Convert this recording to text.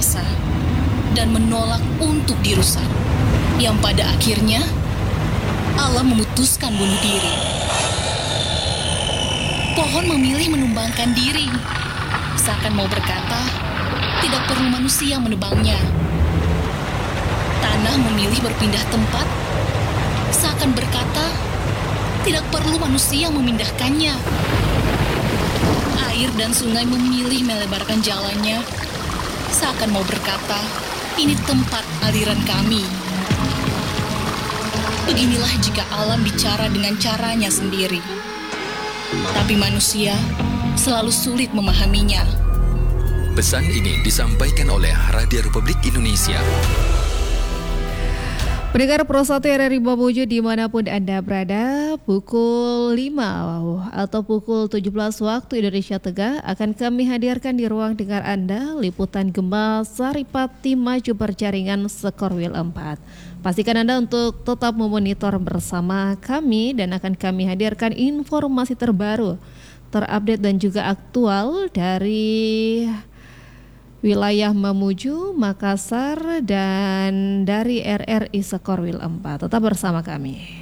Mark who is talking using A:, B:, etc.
A: perkasa dan menolak untuk dirusak. Yang pada akhirnya Allah memutuskan bunuh diri. Pohon memilih menumbangkan diri, seakan mau berkata, tidak perlu manusia menebangnya. Tanah memilih berpindah tempat, seakan berkata, tidak perlu manusia memindahkannya. Air dan sungai memilih melebarkan jalannya, seakan mau berkata, ini tempat aliran kami. Beginilah jika alam bicara dengan caranya sendiri. Tapi manusia selalu sulit memahaminya.
B: Pesan ini disampaikan oleh Radio Republik Indonesia.
C: Pendengar Pro 1 RRI Mamuju dimanapun Anda berada, pukul 5 atau pukul 17 waktu Indonesia Tengah akan kami hadirkan di ruang dengar Anda liputan Gempa Saripati maju berjaringan Skorwil 4. Pastikan Anda untuk tetap memonitor bersama kami dan akan kami hadirkan informasi terbaru, terupdate dan juga aktual dari wilayah Mamuju, Makassar, dan dari RRI Skorwil 4. Tetap bersama kami.